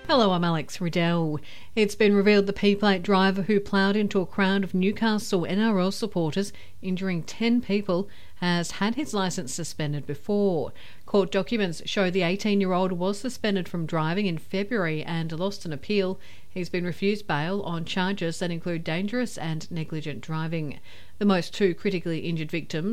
Hello, I'm Alex Riddell. It's been revealed the P-plate driver who ploughed into a crowd of Newcastle NRL supporters, injuring 10 people, has had his licence suspended before. Court documents show the 18-year-old was suspended from driving in February and lost an appeal. He's been refused bail on charges that include dangerous and negligent driving. The most two critically injured victims